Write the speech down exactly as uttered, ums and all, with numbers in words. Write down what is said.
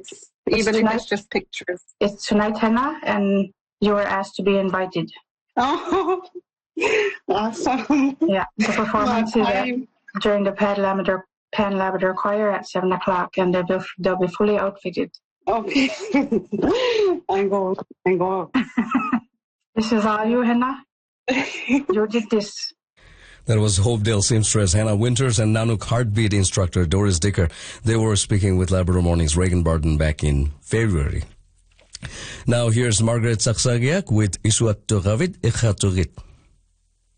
it's, it's even tonight, if it's just pictures. It's tonight, Hannah, and you were asked to be invited. Oh, awesome. Yeah, the performance is uh, during the Pan Labrador, Pan Labrador Choir at seven o'clock, and they'll be, they'll be fully outfitted. Okay. I'm going. I'm going. This is all you, Hannah. You did this. That was Hopedale seamstress Hannah Winters and Nanook Heartbeat instructor Doris Dicker. They were speaking with Labrador Morning's Reagan Barton back in February. Now here's Margaret Saksagiak with Isuat Toravit Echatugit.